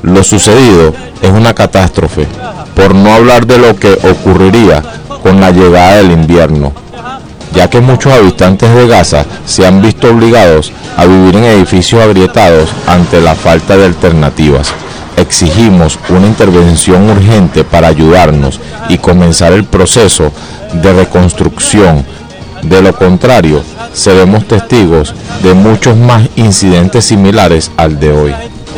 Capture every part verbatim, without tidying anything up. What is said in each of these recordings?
Lo sucedido es una catástrofe, por no hablar de lo que ocurriría con la llegada del invierno, ya que muchos habitantes de Gaza se han visto obligados a vivir en edificios agrietados ante la falta de alternativas. Exigimos una intervención urgente para ayudarnos y comenzar el proceso de reconstrucción. De lo contrario, seremos testigos de muchos más incidentes similares al de hoy.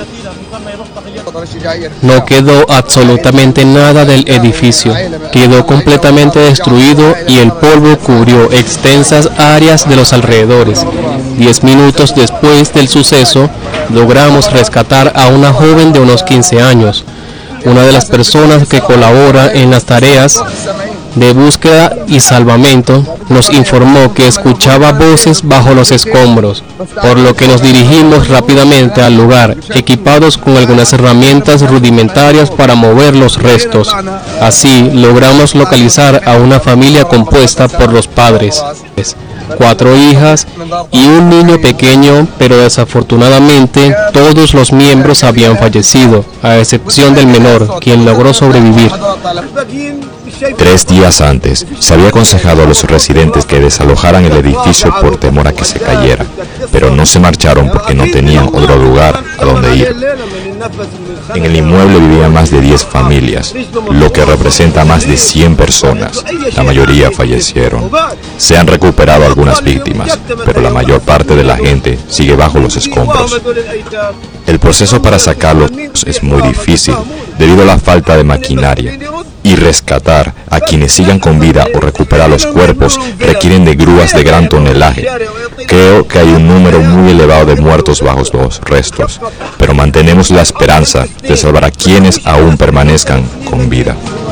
No quedó absolutamente nada del edificio, quedó completamente destruido y el polvo cubrió extensas áreas de los alrededores. Diez minutos después del suceso, logramos rescatar a una joven de unos quince años. Una de las personas que colabora en las tareas de búsqueda y salvamento nos informó que escuchaba voces bajo los escombros, por lo que nos dirigimos rápidamente al lugar, equipados con algunas herramientas rudimentarias para mover los restos. Así logramos localizar a una familia compuesta por los padres, cuatro hijas y un niño pequeño, pero desafortunadamente todos los miembros habían fallecido, a excepción del menor, quien logró sobrevivir. Tres días antes, se había aconsejado a los residentes que desalojaran el edificio por temor a que se cayera, pero no se marcharon porque no tenían otro lugar a donde ir. En el inmueble vivían más de diez familias, lo que representa más de cien personas. La mayoría fallecieron. Se han recuperado algunas víctimas, pero la mayor parte de la gente sigue bajo los escombros. El proceso para sacarlos es muy difícil debido a la falta de maquinaria, y rescatar a quienes sigan con vida o recuperar los cuerpos requieren de grúas de gran tonelaje. Creo que hay un número muy elevado de muertos bajo los restos, pero mantenemos la esperanza de salvar a quienes aún permanezcan con vida.